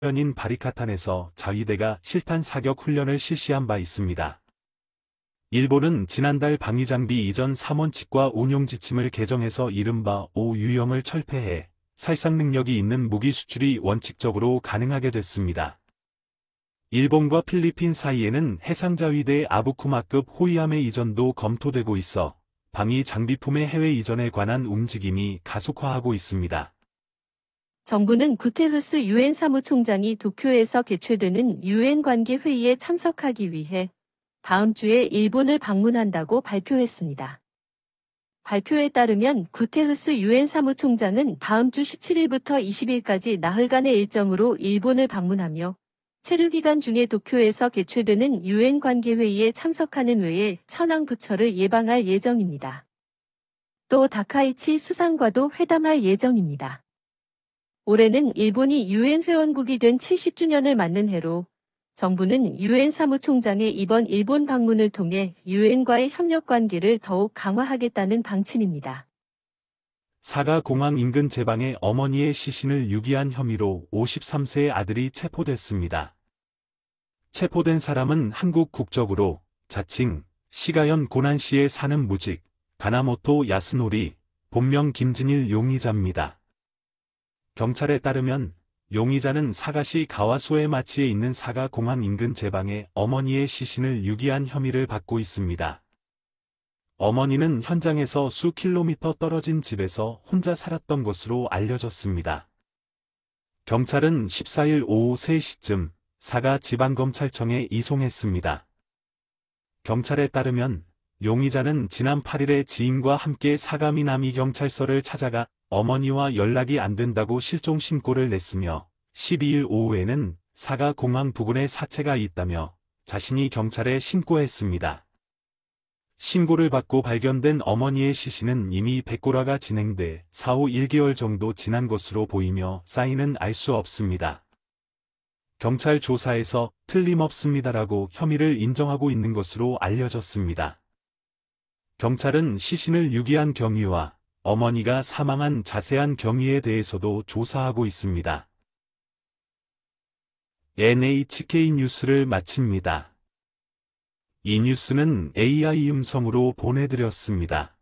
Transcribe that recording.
주변인 바리카탄에서 자위대가 실탄 사격 훈련을 실시한 바 있습니다. 일본은 지난달 방위장비 이전 3원칙과 운용지침을 개정해서 이른바 5유형을 철폐해 살상 능력이 있는 무기 수출이 원칙적으로 가능하게 됐습니다. 일본과 필리핀 사이에는 해상자위대 아부쿠마급 호위함의 이전도 검토되고 있어 방위 장비품의 해외 이전에 관한 움직임이 가속화하고 있습니다. 정부는 구테흐스 유엔 사무총장이 도쿄에서 개최되는 유엔 관계 회의에 참석하기 위해 다음 주에 일본을 방문한다고 발표했습니다. 발표에 따르면 구테흐스 유엔 사무총장은 다음 주 17일부터 20일까지 나흘간의 일정으로 일본을 방문하며 체류 기간 중에 도쿄에서 개최되는 유엔 관계 회의에 참석하는 외에 천황 부처를 예방할 예정입니다. 또 다카이치 수상과도 회담할 예정입니다. 올해는 일본이 유엔 회원국이 된 70주년을 맞는 해로 정부는 유엔 사무총장의 이번 일본 방문을 통해 유엔과의 협력 관계를 더욱 강화하겠다는 방침입니다. 사가 공항 인근 제방의 어머니의 시신을 유기한 혐의로 53세의 아들이 체포됐습니다. 체포된 사람은 한국 국적으로 자칭 시가현 고난시에 사는 무직 가나모토 야스노리, 본명 김진일 용의자입니다. 경찰에 따르면 용의자는 사가시 가와소에 마치에 있는 사가 공항 인근 제방에 어머니의 시신을 유기한 혐의를 받고 있습니다. 어머니는 현장에서 수 킬로미터 떨어진 집에서 혼자 살았던 것으로 알려졌습니다. 경찰은 14일 오후 3시쯤 사가 지방검찰청에 이송했습니다. 경찰에 따르면 용의자는 지난 8일에 지인과 함께 사가 미나미경찰서를 찾아가 어머니와 연락이 안 된다고 실종 신고를 냈으며 12일 오후에는 사가 공항 부근에 사체가 있다며 자신이 경찰에 신고했습니다. 신고를 받고 발견된 어머니의 시신은 이미 백골화가 진행돼 사후 1개월 정도 지난 것으로 보이며 사인은 알 수 없습니다. 경찰 조사에서 틀림없습니다라고 혐의를 인정하고 있는 것으로 알려졌습니다. 경찰은 시신을 유기한 경위와 어머니가 사망한 자세한 경위에 대해서도 조사하고 있습니다. NHK 뉴스를 마칩니다. 이 뉴스는 AI 음성으로 보내드렸습니다.